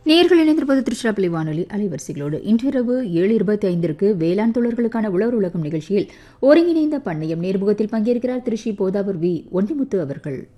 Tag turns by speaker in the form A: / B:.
A: நேயர்கள் இணைந்திருப்பது திருச்சிராப்பள்ளி வானொலி அலைவரிசைகளோடு. இன்றிரவு 7:25 வேளாண் தொழில்களுக்கான உழவர் உலகம் நிகழ்ச்சியில் ஒருங்கிணைந்த பண்ணையம் நேர்முகத்தில் பங்கேற்கிறார் திருச்சி போதாவூர் வி ஒண்டிமுத்து அவர்கள்.